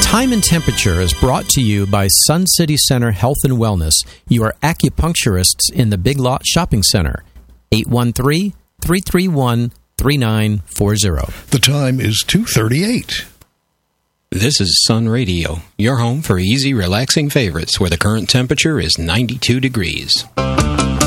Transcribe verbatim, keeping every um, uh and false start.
Time and Temperature is brought to you by Sun City Center Health and Wellness, your acupuncturists in the Big Lot Shopping Center. eight one three, three three one, three nine four zero. The time is two thirty-eight. This is Sun Radio, your home for easy, relaxing favorites where the current temperature is ninety-two degrees.